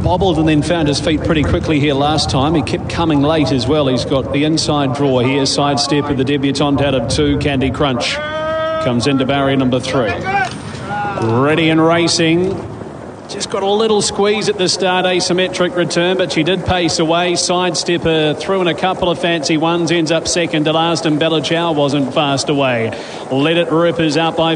bobbled and then found his feet pretty quickly here last time. He kept coming late as well. He's got the inside draw here. Sidestep of the debutant out of 2, Candy Crunch. Comes into barrier number 3. Ready and racing. Just got a little squeeze at the start, asymmetric return, but she did pace away. Sidestepper threw in a couple of fancy ones, ends up second to last, and Bella Chow wasn't fast away. Let It Rip is out by